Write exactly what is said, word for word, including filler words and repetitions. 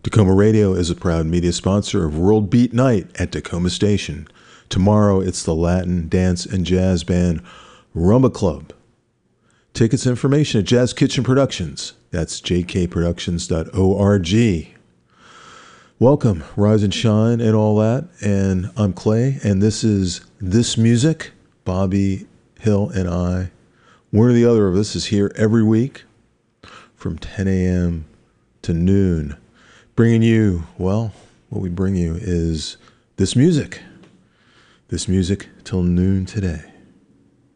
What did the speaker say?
Tacoma Radio is a proud media sponsor of World Beat Night at Tacoma Station. Tomorrow, it's the Latin dance and jazz band Rumba Club. Tickets and information at Jazz Kitchen Productions. That's j k productions dot org. Welcome, rise and shine and all that. And I'm Clay, and this is This Music. Bobby Hill and I, one or the other of us, is here every week from ten a.m. to noon. Bringing you, well, what we bring you is this music. This music till noon today.